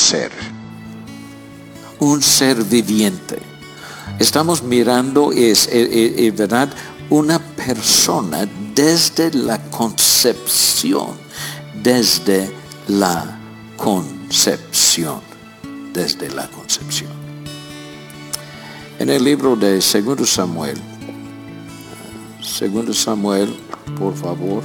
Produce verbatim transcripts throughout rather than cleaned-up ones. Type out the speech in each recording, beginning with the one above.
ser, un ser viviente. Estamos mirando, es, es, es verdad, una persona desde la concepción, desde la concepción, desde la concepción. En el libro de Segundo Samuel, Segundo Samuel, por favor,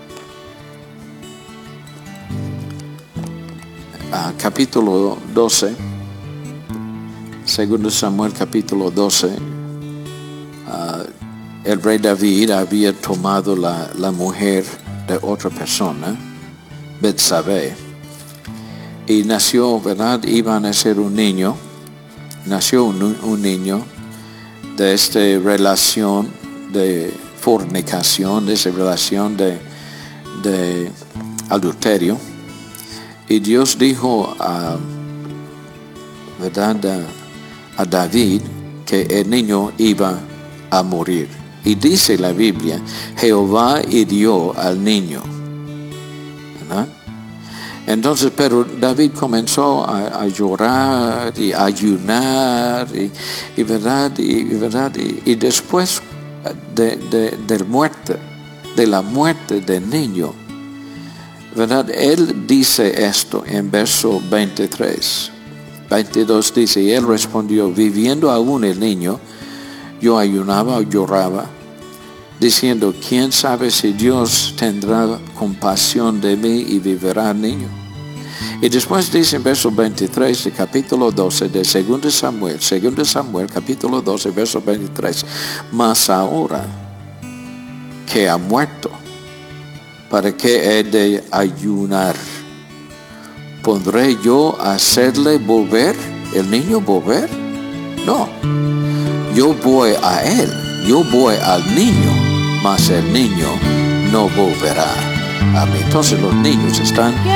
uh, capítulo doce, Segundo Samuel capítulo doce, uh, el rey David había tomado la, la mujer de otra persona, Betsabé, y nació, ¿verdad? Iba a nacer un niño, nació un, un niño de esta relación de fornicación, de esa relación de, de adulterio. Y Dios dijo a, ¿verdad? a, a David que el niño iba a morir. Y dice la Biblia, Jehová hirió al niño, ¿verdad? Entonces, pero David comenzó a, a llorar y a ayunar y, y verdad, y, y verdad, y, y después de, de, de muerte, de la muerte del niño, verdad, él dice esto en verso veintitrés, veintidós dice, y él respondió, viviendo aún el niño, yo ayunaba o lloraba, diciendo, ¿quién sabe si Dios tendrá compasión de mí y vivirá el niño? Y después dice en verso veintitrés de capítulo doce de Segundo Samuel, Segundo Samuel capítulo doce, verso veintitrés, mas ahora que ha muerto, ¿para qué he de ayunar? ¿Pondré yo a hacerle volver, el niño volver? No, yo voy a él, yo voy al niño, mas el niño no volverá a mí. Entonces los niños están